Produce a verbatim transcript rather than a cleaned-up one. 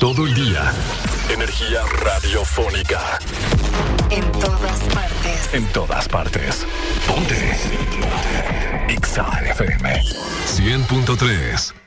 Todo el día. Energía radiofónica. En todas partes. En todas partes. Ponte. Ponte. X A F M. cien punto tres.